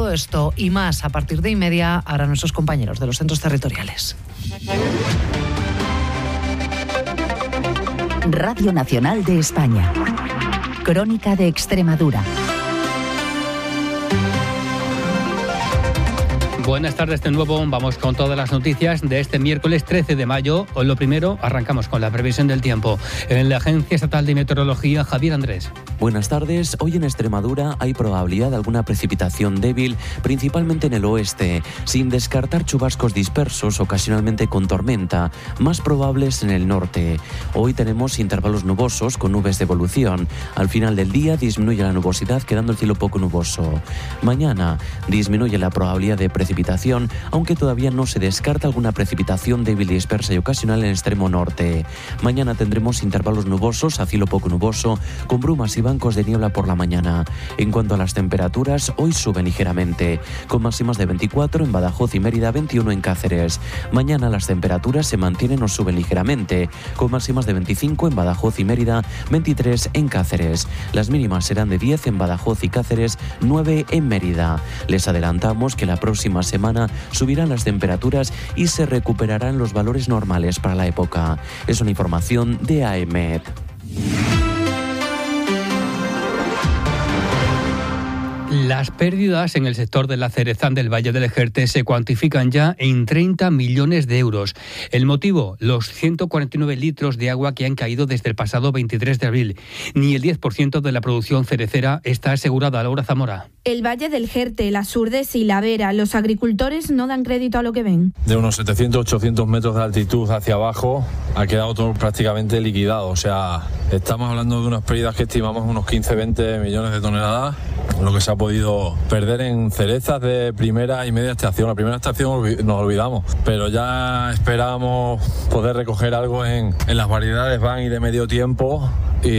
Todo esto y más a partir de 1:30 harán nuestros compañeros de los centros territoriales. Radio Nacional de España. Crónica de Extremadura. Buenas tardes de nuevo, vamos con todas las noticias de este miércoles 13 de mayo. Hoy lo primero, arrancamos con la previsión del tiempo. En la Agencia Estatal de Meteorología, Javier Andrés. Buenas tardes, hoy en Extremadura hay probabilidad de alguna precipitación débil, principalmente en el oeste, sin descartar chubascos dispersos, ocasionalmente con tormenta, más probables en el norte. Hoy tenemos intervalos nubosos con nubes de evolución. Al final del día disminuye la nubosidad, quedando el cielo poco nuboso. Mañana disminuye la probabilidad de precipitación, aunque todavía no se descarta alguna precipitación débil, dispersa y ocasional en el extremo norte. Mañana tendremos intervalos nubosos a cielo poco nuboso, con brumas y bancos de niebla por la mañana. En cuanto a las temperaturas, hoy suben ligeramente, con máximas de 24 en Badajoz y Mérida, 21 en Cáceres. Mañana las temperaturas se mantienen o suben ligeramente, con máximas de 25 en Badajoz y Mérida, 23 en Cáceres. Las mínimas serán de 10 en Badajoz y Cáceres, 9 en Mérida. Les adelantamos que la próxima semana subirán las temperaturas y se recuperarán los valores normales para la época. Es una información de AEMET. Las pérdidas en el sector de la cereza del Valle del Jerte se cuantifican ya en 30 millones de euros. El motivo, los 149 litros de agua que han caído desde el pasado 23 de abril. Ni el 10% de la producción cerecera está asegurada. Laura Zamora. El Valle del Jerte, las Urdes y la Vera, los agricultores no dan crédito a lo que ven. De unos 700-800 metros de altitud hacia abajo ha quedado todo prácticamente liquidado. O sea, estamos hablando de unas pérdidas que estimamos unos 15-20 millones de toneladas, lo que se ha podido perder en cerezas de primera y media estación. La primera estación nos olvidamos, pero ya esperábamos poder recoger algo en las variedades van y de medio tiempo,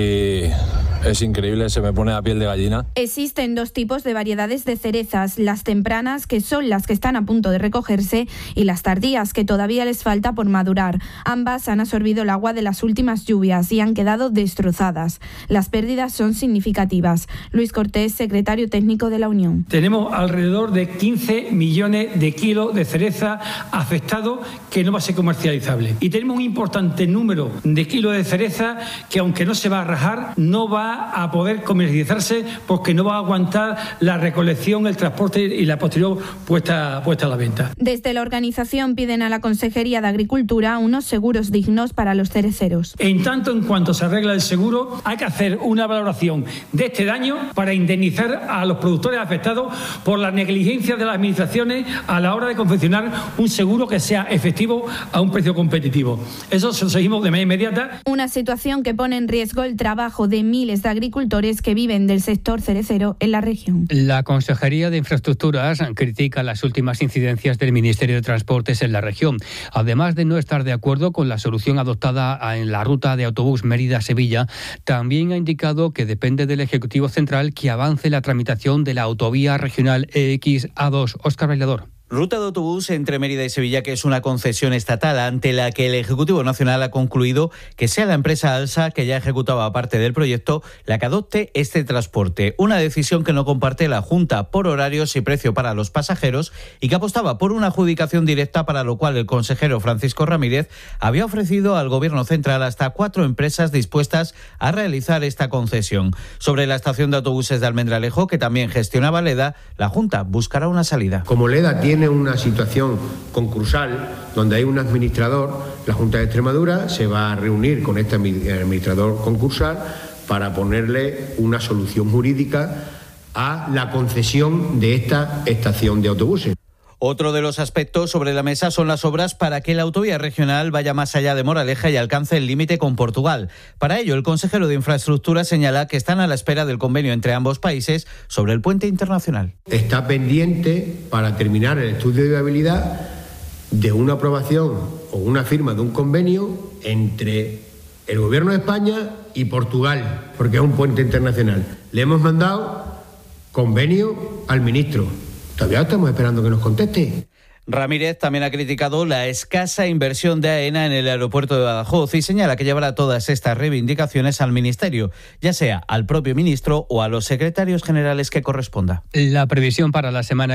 y es increíble, se me pone la piel de gallina. Existen dos tipos de variedades de cerezas, las tempranas, que son las que están a punto de recogerse, y las tardías, que todavía les falta por madurar. Ambas han absorbido el agua de las últimas lluvias y han quedado destrozadas. Las pérdidas son significativas. Luis Cortés, secretario técnico de la Unión. Tenemos alrededor de 15 millones de kilos de cereza afectados que no va a ser comercializable. Y tenemos un importante número de kilos de cereza que, aunque no se va a rajar, no va a poder comercializarse porque no va a aguantar la recolección, el transporte y la posterior puesta a la venta. Desde la organización piden a la Consejería de Agricultura unos seguros dignos para los cereceros. En cuanto se arregla el seguro, hay que hacer una valoración de este daño para indemnizar a los productores afectados por la negligencia de las administraciones a la hora de confeccionar un seguro que sea efectivo a un precio competitivo. Eso se lo seguimos de manera inmediata. Una situación que pone en riesgo el trabajo de miles de agricultores que viven del sector cerecero en la región. La Consejería de Infraestructuras critica las últimas incidencias del Ministerio de Transportes en la región. Además de no estar de acuerdo con la solución adoptada en la ruta de autobús Mérida-Sevilla, también ha indicado que depende del Ejecutivo Central que avance la tramitación de la autovía regional EX-A2. Óscar Bailador. Ruta de autobús entre Mérida y Sevilla, que es una concesión estatal ante la que el Ejecutivo Nacional ha concluido que sea la empresa ALSA, que ya ejecutaba parte del proyecto, la que adopte este transporte. Una decisión que no comparte la Junta por horarios y precio para los pasajeros y que apostaba por una adjudicación directa, para lo cual el consejero Francisco Ramírez había ofrecido al Gobierno central hasta 4 empresas dispuestas a realizar esta concesión. Sobre la estación de autobuses de Almendralejo, que también gestionaba Leda, la Junta buscará una salida. Como Leda tiene una situación concursal donde hay un administrador, la Junta de Extremadura se va a reunir con este administrador concursal para ponerle una solución jurídica a la concesión de esta estación de autobuses. Otro de los aspectos sobre la mesa son las obras para que la autovía regional vaya más allá de Moraleja y alcance el límite con Portugal. Para ello, el consejero de Infraestructura señala que están a la espera del convenio entre ambos países sobre el puente internacional. Está pendiente, para terminar el estudio de viabilidad, de una aprobación o una firma de un convenio entre el Gobierno de España y Portugal, porque es un puente internacional. Le hemos mandado convenio al ministro. Todavía estamos esperando que nos conteste. Ramírez también ha criticado la escasa inversión de AENA en el aeropuerto de Badajoz y señala que llevará todas estas reivindicaciones al Ministerio, ya sea al propio ministro o a los secretarios generales que corresponda. La previsión para la semana